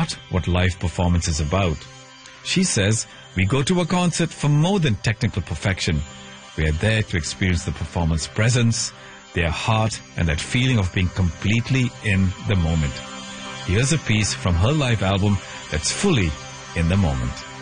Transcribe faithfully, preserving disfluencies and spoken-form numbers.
not what live performance is about. She says, we go to a concert for more than technical perfection. We are there to experience the performer's presence, their heart, and that feeling of being completely in the moment. Here's a piece from her live album that's fully in the moment.